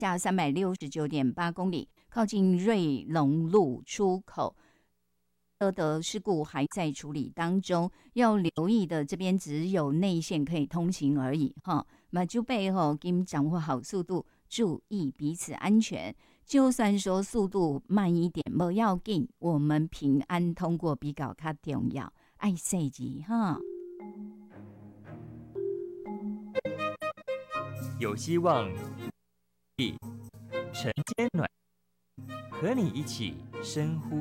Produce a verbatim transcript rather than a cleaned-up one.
下三百六十九点八公里，靠近瑞隆路出口。车的事故还在处理当中，要留意的这边只有内线可以通行而已哈。马就背后给掌握好速度，注意彼此安全。就算说速度慢一点，不要紧，我们平安通过比较较重要。爱细致哈。 有希望，晨间暖，和你一起深呼